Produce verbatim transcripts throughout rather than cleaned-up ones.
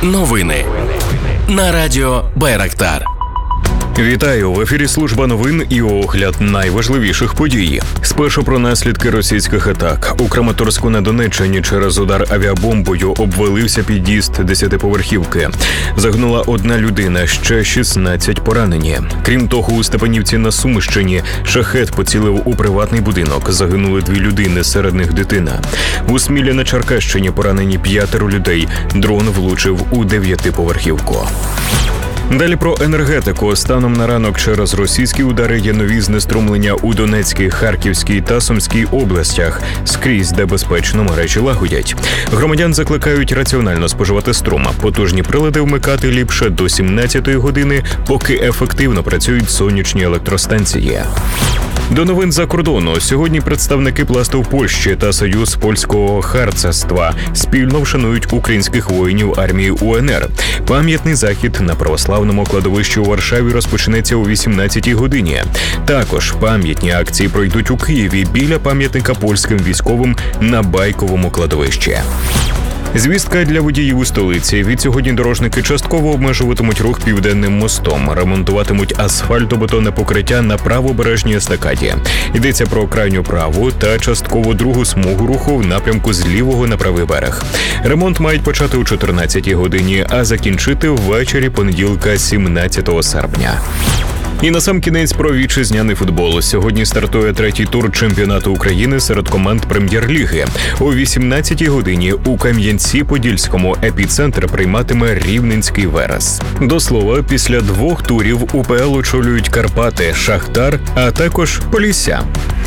Новини на радіо Байрактар. Вітаю! В ефірі служба новин і огляд найважливіших подій. Спершу про наслідки російських атак. У Краматорську на Донеччині через удар авіабомбою обвалився під'їзд десятиповерхівки. Загинула одна людина, ще шістнадцять поранені. Крім того, у Степанівці на Сумщині шахет поцілив у приватний будинок. Загинули дві людини, серед них дитина. У Смілі на Черкащині поранені п'ятеро людей. Дрон влучив у дев'ятиповерхівку. Далі про енергетику. Станом на ранок через російські удари є нові знеструмлення у Донецькій, Харківській та Сумській областях. Скрізь, де безпечно, мережі лагодять. Громадян закликають раціонально споживати струм. Потужні прилади вмикати ліпше до сімнадцятої години, поки ефективно працюють сонячні електростанції. До новин за кордону. Сьогодні представники пласту в Польщі та Союз польського харцерства спільно вшанують українських воїнів армії УНР. Пам'ятний захід на православному кладовищі у Варшаві розпочнеться о вісімнадцятій годині. Також пам'ятні акції пройдуть у Києві біля пам'ятника польським військовим на Байковому кладовищі. Звістка для водіїв у столиці. Відсьогодні дорожники частково обмежуватимуть рух Південним мостом. Ремонтуватимуть асфальтобетонне покриття на правобережній естакаді. Йдеться про крайню праву та частково другу смугу руху в напрямку з лівого на правий берег. Ремонт мають почати о чотирнадцятій годині, а закінчити ввечері понеділка сімнадцятого серпня. І насамкінець про вітчизняний футбол. Сьогодні стартує третій тур чемпіонату України серед команд Прем'єр-ліги. О вісімнадцятій годині у Кам'янці-Подільському епіцентр прийматиме Рівненський Верес. До слова, після двох турів УПЛ очолюють Карпати, Шахтар, а також Полісся.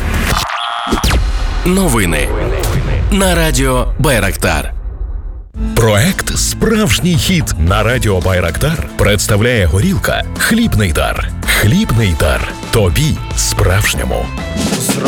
Новини на радіо Байрактар. Проект «Справжній хіт» на радіо Байрактар представляє горілка «Хлібний дар». Хлібний дар. Тобі справжньому.